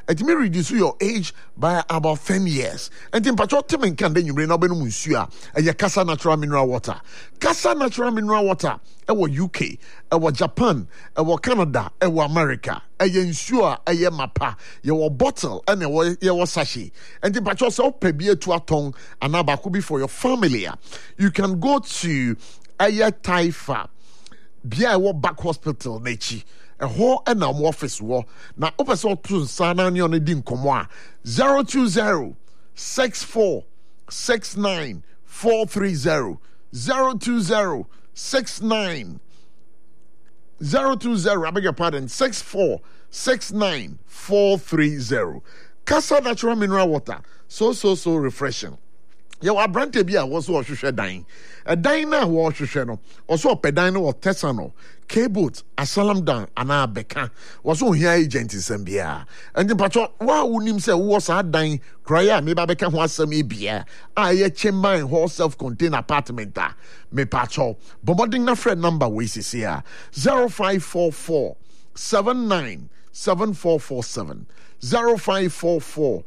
It may reduce your age by about 10 years. And in Pacho Timin can then you bring up Munsua and your Casa Natural Mineral Water. Casa Natural Mineral Water, UK, Japan, Canada, America, ensure a mapa, your bottle, and your sachet. And in Pacho so pebie to a tongue and abakubi for your family. You can go to Aya Taifa, Bia Back Hospital, Nechi. A whole and now office war. Now, open so to Sana on the dim comwa 020 64 69 430 020 69 020, I beg your pardon, 64 69 430. Casa Natural Mineral Water, so refreshing. Your abrante bia was so shushe dying. A diner was shushe no. Also pedino or tesano. K-boot, asalam down, ana beka. Was so here agent in Sambia. And the patrol, wow, unim say was hard dying. Crya, me babeka was some beer. Ye chamber in whole self-contained apartment. Me patrol. Bombarding na friend number we see here. 0544 79 7447 0544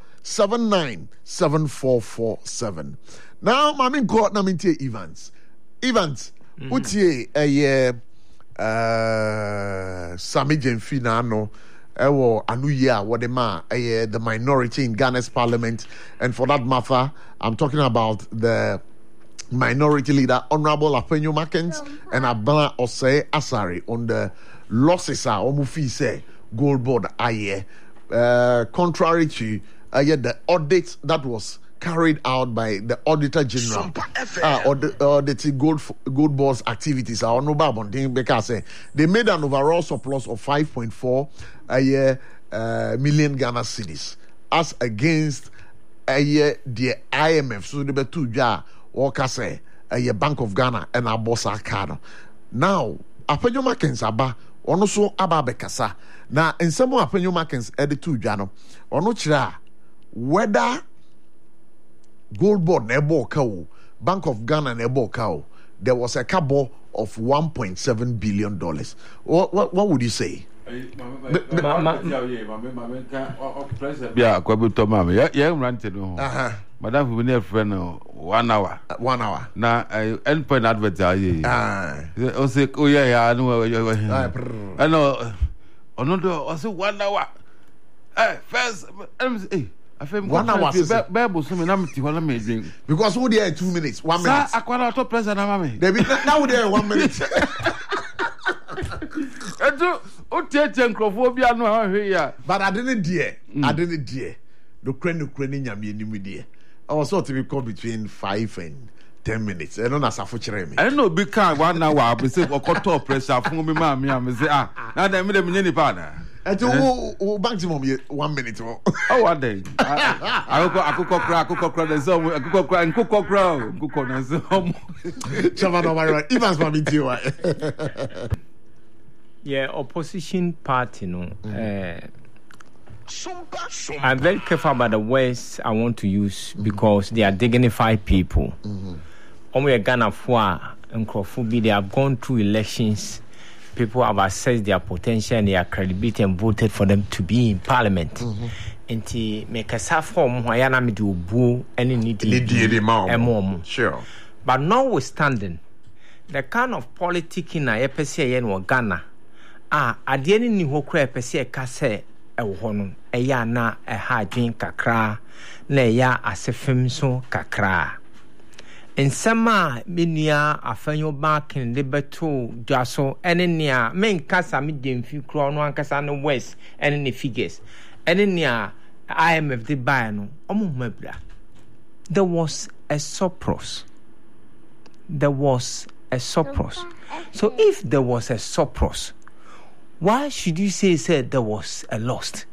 797447. Now, Mammy go out Naminti Evans. What's ye Sami Jenfinano? Anuya, what the minority in Ghana's parliament, and for that matter, I'm talking about the minority leader, Honorable Afenyo Makens, and Abana Osei Asari on the losses are Omufise Gold Board Aye. Contrary to the audit that was carried out by the Auditor General auditing gold board's activities because they made an overall surplus of 5.4 million Ghana cedis as against the IMF. So they two or say Bank of Ghana and a bossa card. Now, Apenyo Makens aba ono so aba bekasa na nsemo Apenyo Makens editu dwa ono kira whether Gold Board nebo kao Bank of Ghana nebo kao there was a cabo of $1.7 billion. What would you say? Yeah, kwabuto mama. Yeah, ranted no. Madam, we never friend 1 hour. 1 hour. Na end point advertise. O say oh yeah, I know. I know. Onodo o say 1 hour. First I feel 1 hour. Bible so me na me ti wala me drink. Because who there 2 minutes, 1 minute. Sa akwara to president na mama. Now there 1 minute. Edo o tie nkrofo bia no ahwe ya. But I didn't dare. The crane nyame ni dear. I was sort to be called between 5 and 10 minutes. I don't know as me. I know big car 1 hour be say okoto pressure fun me ma me say na dem me pa na. And maximum 1 minute. Oh, one day. I cook the zone. I cook the zone. Chavano, Evans Mamiti. Yeah, opposition party, no. I'm very careful about the words I want to use because they are dignified people. Only Ghana for and Krofubi, they have gone through elections. People have assessed their potential and their credibility and voted for them to be in parliament. Nti make a form why na me do bu any need sure. But notwithstanding, the kind of politic in a EPC in Ghana, at the end ni ho kra EPC ka se e wo no e ya na e ha dwen kakra na e ya asefem so kakra. Nsema menua Afenyo Banking de beto dwaso ene nea menkasa me demfi kro no ankasa no west ene ne figures ene nea IMF de buy no omumabra. There was a surplus. So if there was a surplus, why should you say there was a loss?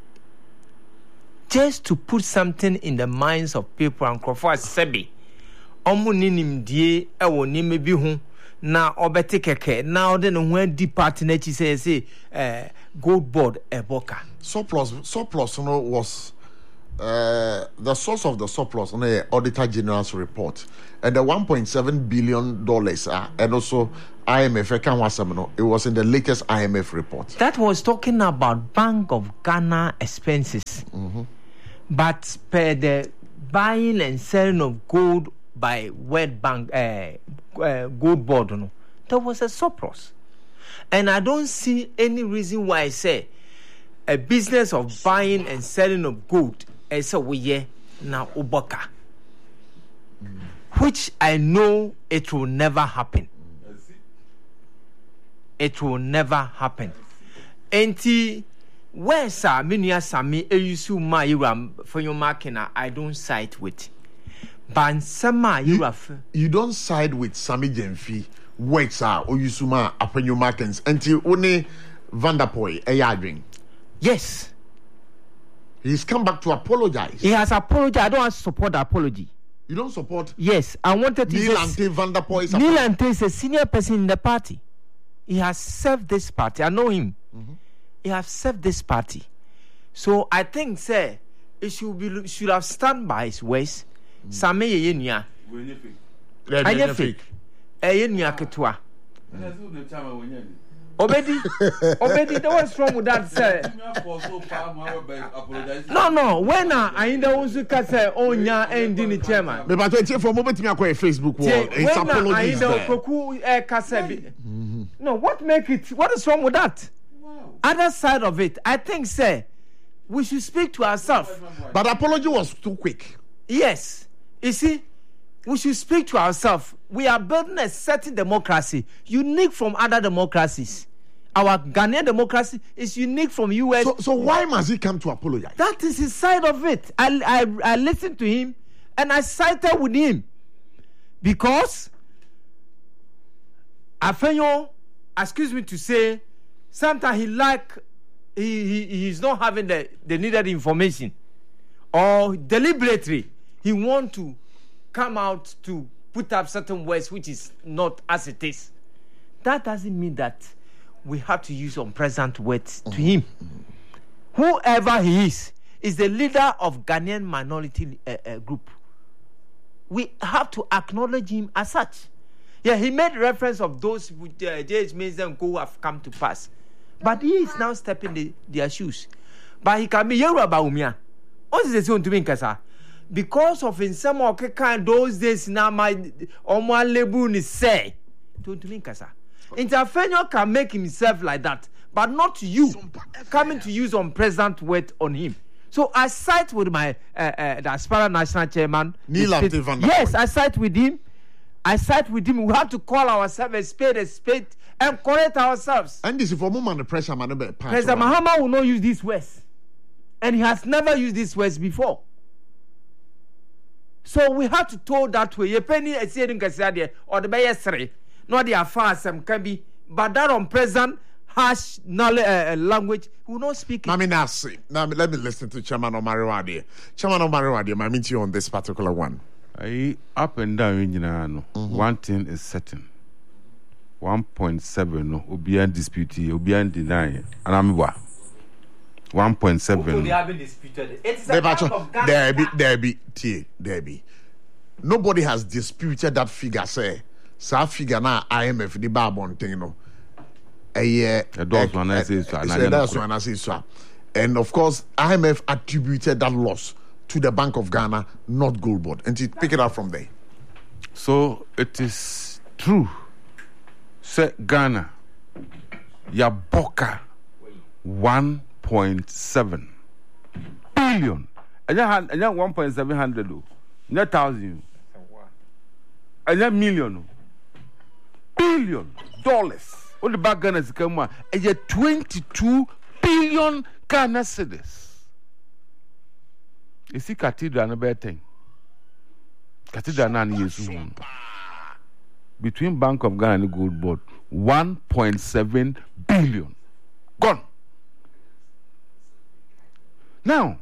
Just to put something in the minds of people and for sebi omo ninim die ewo ni mebi hu na obete keke na ode no ho di party na chi say Gold Board eboka surplus no was the source of the surplus on the Auditor General's report and the $1.7 billion and also IMF can was it was in the latest IMF report. That was talking about Bank of Ghana expenses. But per the buying and selling of gold by World Bank gold board, there was a surplus. And I don't see any reason why I say a business of buying and selling of gold is a way now ubaka, which I know it will never happen. It will never happen. Enti where sa minia sami eyusu ma yiram for your markina I don't side with. But sama you don't side with Sammy Jenfi works are or Yusuma upon your markings until only Vanderpoy a yardring. Yes. He's come back to apologize. He has apologized. I don't want to support the apology. You don't support? Yes. I wanted to Neil Ante Vanderpoy. Neil Ante is a senior person in the party. He has served this party. I know him. He has served this party. So I think, sir, it should have stand by his ways. Same yenyua. Fake. Yenyua ketwa. Obedi, what's wrong with that, sir? No. When I in the Uzuka say, oh, nya, and dini chairman. But I tell you for a moment, me acquire Facebook wall. It's apologies there. No, what is wrong with that? Wow. Other side of it, I think, sir, we should speak to ourselves. But apology was too quick. Yes. You see, we should speak to ourselves. We are building a certain democracy, unique from other democracies. Our Ghanaian democracy is unique from US. So why must he come to apologize? That is his side of it. I listened to him and I sided with him because Afenyo, excuse me to say, sometimes he's not having the needed information, or deliberately he want to come out to put up certain words which is not as it is. That doesn't mean that we have to use unpleasant words to him. Whoever he is the leader of Ghanaian minority group. We have to acknowledge him as such. Yeah, he made reference of those J.H. Mason who have come to pass. But he is now stepping their shoes. But he can be Yoruba Umia. What is the same to me, Kasa? Because of in some kind those days now my Omwa Lebun is say to me, Kasa. Interfenio can make himself like that, but not you coming to use unpleasant word on him. So I side with my the Aspara National Chairman. Neil Ante Vanderpoy. Yes, I side with him. We have to call ourselves a spade and correct ourselves. And this is for moment the pressure man. President Mahama will not use these words. And he has never used these words before. So we have to told that way. Ye penny a saying Casadia or the Bayesre, not the affair some can be, but that unpleasant harsh language will not speak. Now let me listen to Chairman Omariwadi. Chairman Omariwadi, I meet you on this particular one. Up and down, one thing is certain. 1.7 no obian dispute, obian deny, and I'm 1.7. They have been disputed. It's a part of Ghana. There be. Nobody has disputed that figure. Say, figure now IMF the Barbon thing, and of course, IMF attributed that loss to the Bank of Ghana, not Gold Board, and to pick it up from there. So it is true. Say Ghana, Yaboka 1.7 billion. And you 1.700, not thousand, and you million, billion dollars. All the back Ghana is come and you 22 billion Ghana cedis. You see, cathedral and bad thing. Cathedral and years between Bank of Ghana and the Gold Board, 1.7 billion gone. Now,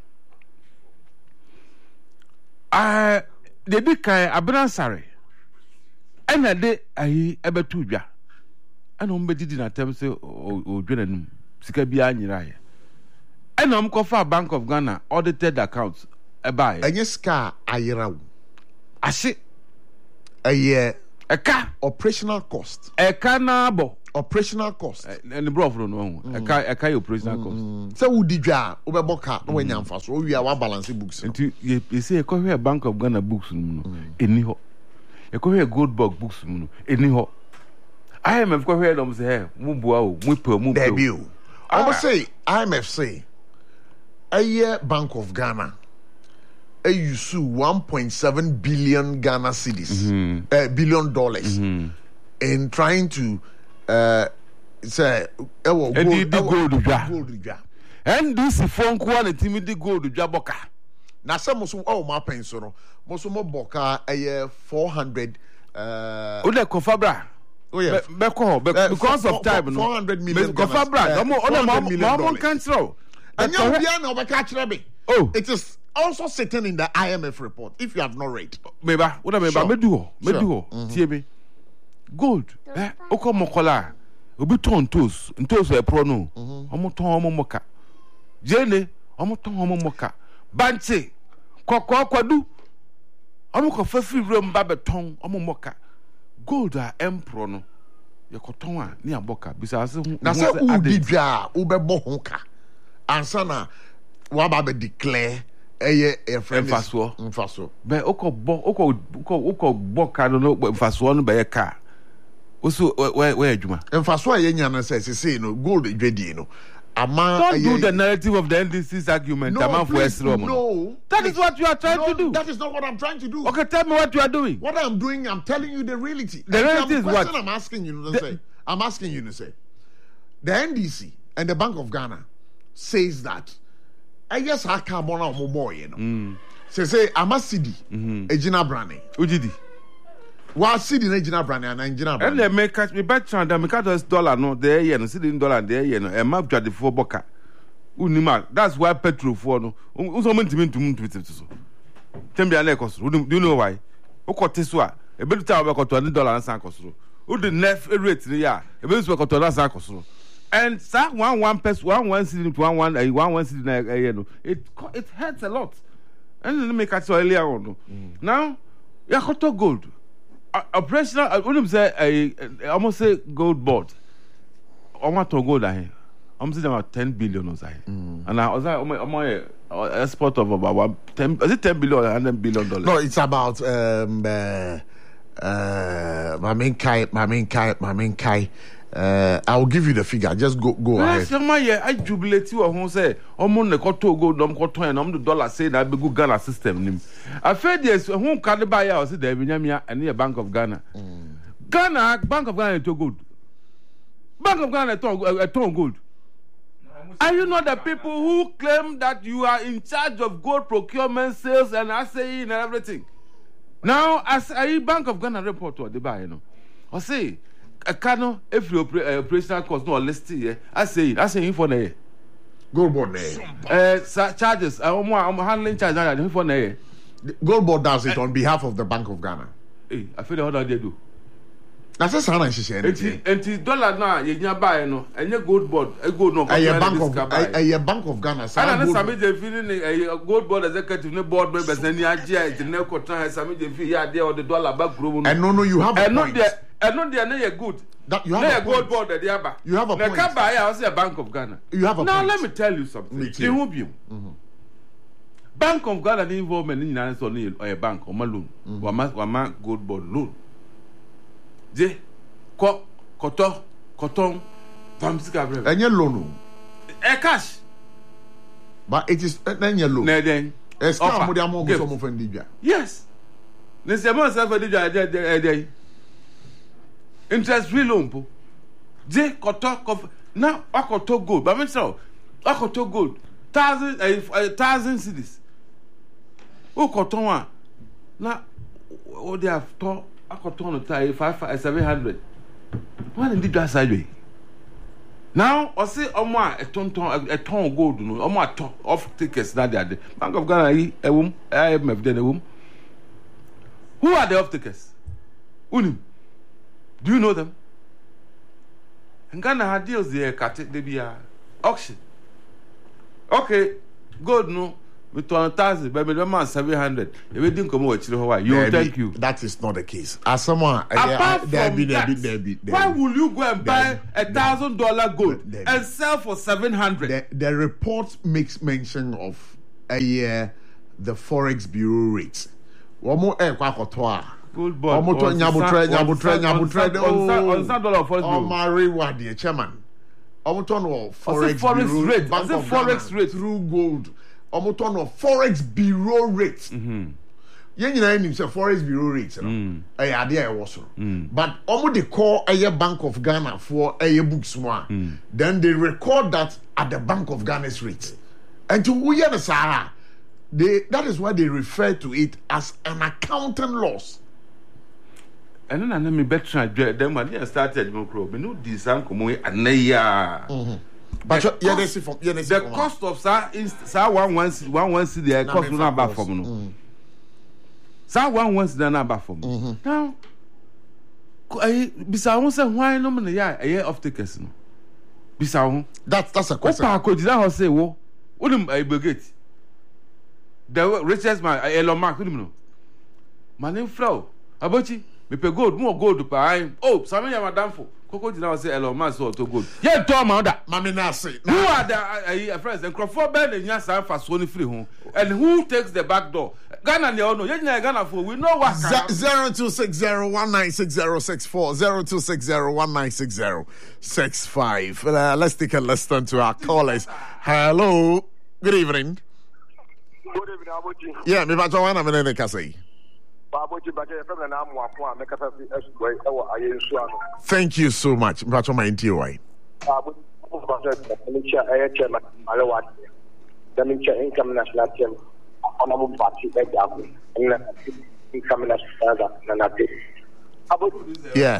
they did kind Abnansari, and I did ever two ja. And nobody did not tell me say, oh, Jordan, Sikabia, and I'm called for Bank of Ghana audited accounts. A buy. And yes, car, I say a year Eka operational cost. eka na bo Operational cost. and the bro no eka your operational cost. So who did ya Ubeboka when you fast? Oh, we are balancing books. And you say you come here Bank of Ghana books any ho. You come here Goldberg books any ho. IMF go here them say hey mu bua o mu pe mu pe. Debut. I must say IMF say a year Bank of Ghana a use 1.7 billion Ghana cedis, $billion dollars in trying to say gold. And this phone quality me the gold jaboka. Now some my pension most boka a year 400 Ode Kofabra. Oh yeah, because of time, no. 400 million. Kofabra, $400 cancel. And you oh, it is also sitting in the IMF report. If you have not read, meba, what meba, meduo, tie me. Gold, oko mokola, obi ton toes e pro no. Omo ton omo moka. Jene, omo ton omo moka. Banche, koko kwadu. Omo ko fafi rem ba beton omo moka. Gold a empro no. Ye koton a ni aboka bisa ase hu. Na say u didwa u be bo ho ka. Ansa na wa ba be declare a friend mfaso. Be oko bo ka no mfaso no be ye ka. Oso where adwuma. Mfaso a ye nya no say no gold dwedie no. Don't do the narrative of the NDC's argument. No, that is what you are trying to do. That is not what I'm trying to do. Okay, tell me what you are doing. What I'm doing, I'm telling you the reality. The reality is what? I'm asking you to say. I'm asking you to say. The NDC and the Bank of Ghana says that I guess I can't more, you know. Say I'm a CD, a Gina Brani. Ujidi. What city in Gina Brani and Gina Brani? And they make us me bet on the make dollar no there yen no city dollar there yen no e map twa the for boka. Unima that's why petrol for no. Unso mentim so. Tembia na ekosro. Do you know why? Okote so a e be ta we koto $1 na san kosro. Who the nef rate ni ya e be so koto na san kosro. And sa one person one city to one city na no. It hurts a lot. And let me catch earlier on. Now, Yakoto gold. Operational, I wouldn't say I almost say gold board. I want to go there. I'm saying about 10 billion or something. And I was like, my export of about 10. Is it 10 billion or $100 billion? No, it's about my main Kai. I will give you the figure. Just go ahead. I jubilate you. I say, I'm on the cotton gold, I'm cotton, I'm the dollar say that be good Ghana system. I fed yes, who can buy out the Binyamia and near Bank of Ghana. Ghana, Bank of Ghana to good. Bank of Ghana a ton gold. Are you not the people who claim that you are in charge of gold procurement, sales, and assaying and everything? Now, as a Bank of Ghana report to the buy, you know, I say. A cano every operational cost no list here. I say for the gold board charges. I'm handling charges for the gold board does it on behalf of the Bank of Ghana. Hey, I feel what they do. That's just how she said. And dollar now you buy no and your gold board a gold no. A Bank of Ghana. I don't know some feeling a gold board executive no board members and the no contract some fee there or the dollar back room. And no you have and not there. And not there, good. That you have a gold board at the Abba. You have a point. Can buy I say Bank of Ghana. You have a now point. Let me tell you something. Bank of Ghana involvement in a bank or loan. Wama gold board loan. Je cotton and your loan. A cash. But it is then your loan. Then yes. Interest free loan po. Je koto now akoto gold. But me say akoto gold 1,000 cedis. O koto one. Now what they have to akoto no tie 700. When did that side? Now I say omo a ton gold no. Omo a ton off tickets that day. Bank of Ghana IMF then who are the off tickets? Unim. Do you know them? And Ghana had deals there, they be auction. Okay, gold no. me 2,000 but me man 700 we didn't come over you thank you. That is not the case. As someone apart from there why will you go and buy $1,000 gold and sell for 700? The report makes mention of the Forex Bureau rates. One more Gold boy. On my reward, the chairman. Forex rate. Bank of Forex Ghana, rate through gold. Forex Bureau rates. You know, Forex Bureau rates. But almost they call a Bank of Ghana for a books one. Then they record that at the Bank of Ghana's rates. And to the Sahara, that is why they refer to it as an accounting loss. And then I me better them when they started Mokro. Me no design come away and But the cost of sa one see the cost no back for me. Sa one see the number for me. Now bisa won say why no me ya off takers no. Bisa won. That's a question. Opa ko dida ho say wo dem Bill-Gates. The richest man Elon Musk no. Man flow. Abochi me pay more gold pa. Oh, some ya madam for. Koko dina say Elon Musk so to gold. Ye to ma that. Mami na say. Who are the friends and Crawford Ben and Yasa for Sony free home. And who takes the back door? Ghana they all know. Ye Ghana for we know what 0260196064 0260196065. Let's take a listen to our callers. Hello. Good evening. Good evening, Abuji. Yeah, me ba join am in the Kasi. Thank you so much. Yeah.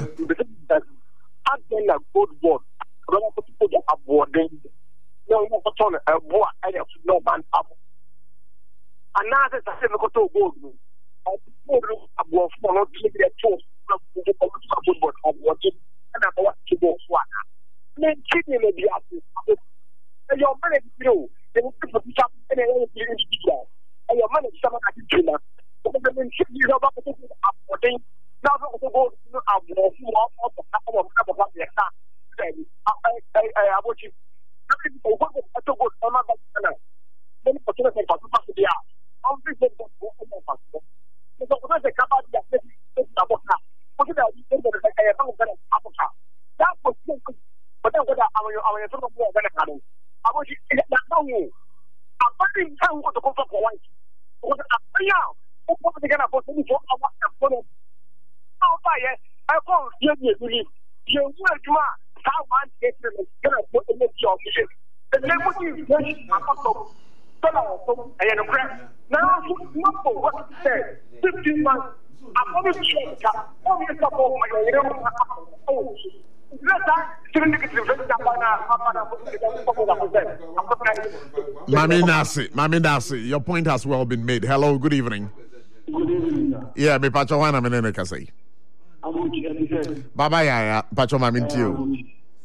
Mami Nasi, your point has well been made. Hello, good evening. Good evening. Yeah, me pacho wana menene kasi. Baba ya pacho mami ntio.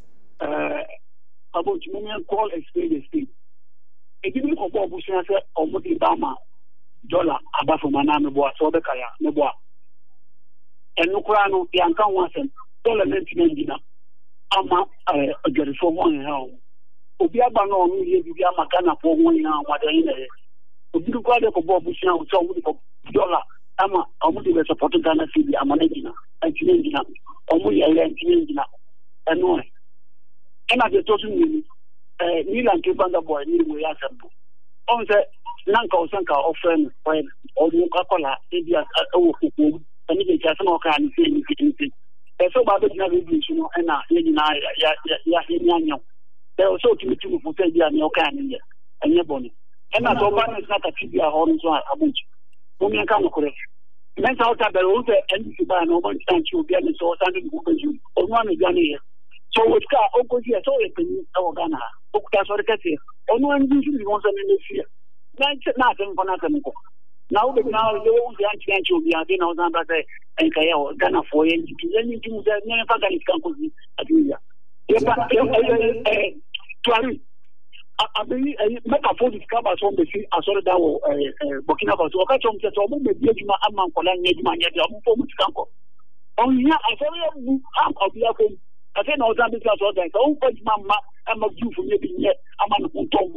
About moment call explain the Even for Bob Bushina said almost Bama dollar above from Maname Boa, so the Kaya, Neboa. And Nukrano, Yankan was a dollar 99 ama a good for 1 hour. Obiaba no me be a Makana for 1 hour, what I know. Obi kwa de ko Bob Bushina with dollar ama almost the support Ghana City, Amanagina, and Tinina, almost a land Tinina, and no. And I told me, Milan Kibanda boy, we are simple. On the Nanka Sanka offering when all the Coca-Cola, India, and it just no kind of thing. And so, Babu never been to know, and I, they were so to for 10 years, no kind of and your bonnet. And I told one is not a TBR horns or a bunch. Women come correct. Men's out at the road and you buy no one stand you get it so standing or one is done here. So with car, Uncle here, so it can Ghana. That's what I get here. On one usually wants an in this year. Nothing for nothing. Now, but now you won't be anti will be again on that and Kaya Ghana for anything that never got his company at India. I believe make a phone discover some the thing I saw that Burkina Faso. Okay, some just almost be judgment among Kolan Nedman yet. I'm for Mutanko. Oh, yeah, I saw you half of the phone. I said, no, that is also that. Oh, but Mamma, I'm not due for maybe yet. I'm on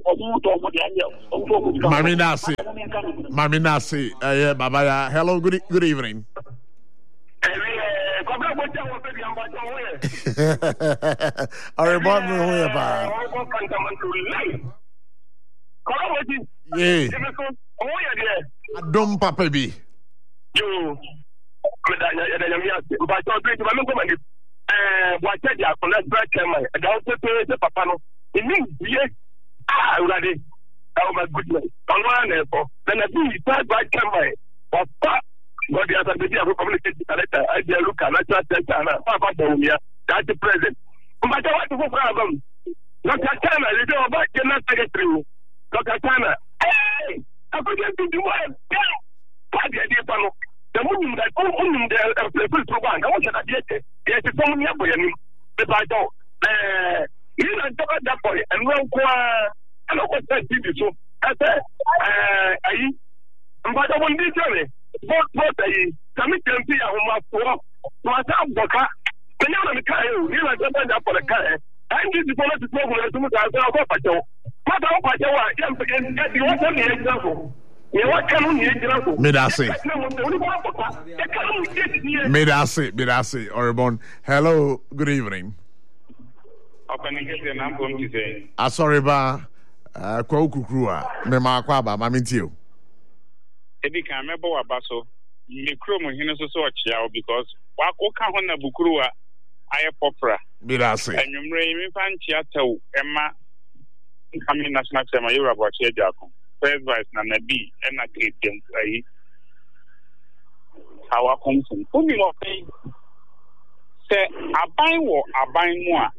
Maminasi, Babaya. Hello, good evening. Dom Papa B. Oh my goodness. Then I think it's not right camera. God has a video of communication director. I dare look at natural center and Papa Bomia. That's the president. But I want to go for them. Dr. China, you know about General Secretary. Dr. China, hey, I forget to do what? The woman that owned the program, I want to get it. There's a phone here for you. The Bible. You know, that boy, and well, I don't want that TV. So I said, but I want this journey. What I commit to see how much was Boka. The young car, you know, that for the car. And this is one of the programs to go Pacho. But I'll Pacho, you want an example. Midasi, Orebon. Hello, good evening. Sorry, ba. Kwaukukrua. Mema kwaba, mamintio. Ebi kan mebo abaso. Mikro mo hino so ochia because wa ka ho na bukuru a aye popra. Midasi. Anwumre mi fa nchia taw ema nkame national chairman Yoruba Bwachi Ejako. First vice na Nabi ena kedem ayi. Hawa komfun. Umi mo pe se aban wo aban mu a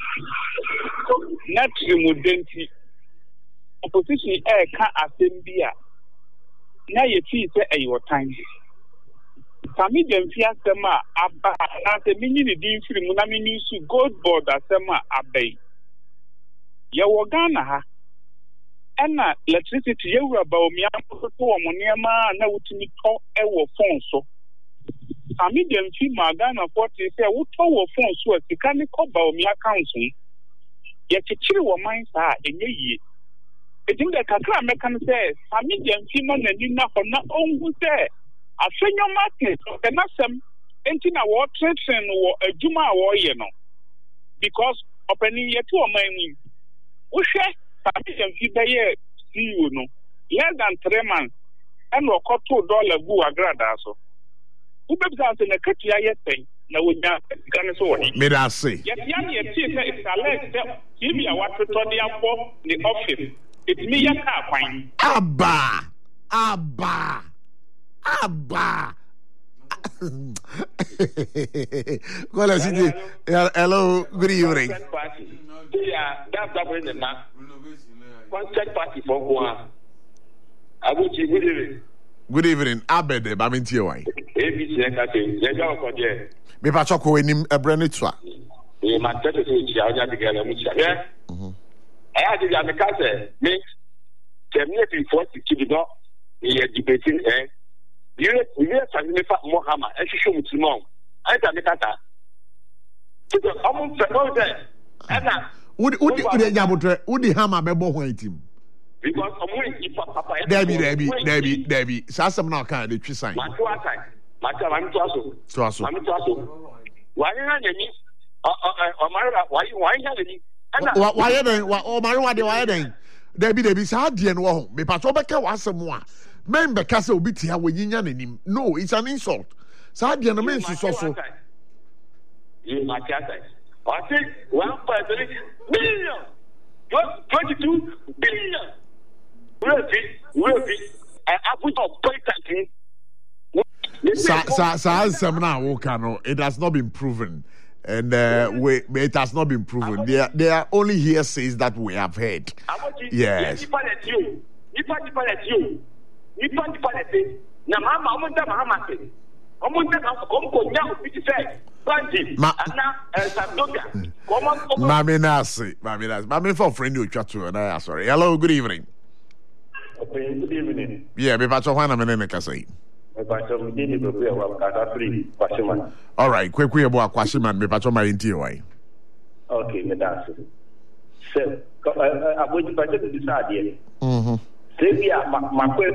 na trimudenti opposition ka asem a na yeti se ayo time sami demfi asem a aba na se minyi ni din firi mu na minyi su gold board asem a abai ye wo Ghana ha ena electricity ye wura ba omi akoto wo mo niema na wutumi to e wo phone so sami demfi ma Ghana 40 se wo to wo phone so sika ni ko ba omi account ye chichiri wo man sa enye yie edim de kakra mekan say sami demfi no nani na ho na onhu say afenyo market na sem enti na wo train wo adwuma a wo ye no because openi ye to o man mu wo hwe sami demfi be ye CEO no less than 3 months and wo koto dollar gu agrada so wo be say na katua ye ten na wo nya kan so wo Midasi. ye ye tie say it's alleged if you want to turn the office it me ya ka kwan Abba. Hello, good evening. Yeah, that's the way the man. Contact party for one. I would see good evening. Good evening. Abede, Baminti why? ABC Ekate, let's go there. Me pachoko enim ebrenitwa. We must get to see how that together. Yeah. I had the American make terminate for to the we are debating you have Mohammed and she should mom. I got the kata. Would the hammer be born him? Because Debbie, Sassam now can't the tree sign. Why Debbie, Sadi and Wahom, me Patobeka was some one. Men Becassa will be here when you him. No, it's an insult. Sadi and the men is also. You my cat. I think 1.3 billion. 22 billion. Will be. I put up point. It has not been proven. And it has not been proven. They are only hearsays that we have heard. Yes. Almost come down, which is said, Banji, Anna, and Sandoka. Mammy Nasi, Mammy for friend you chat to, and I sorry. Hello, good evening. Okay, good evening. Yeah, me pacho wana menene kasi. All right, quick about Kwashiman, me pacho my inti. Okay, me that's it. So, I would budget this idea. Say, yeah, my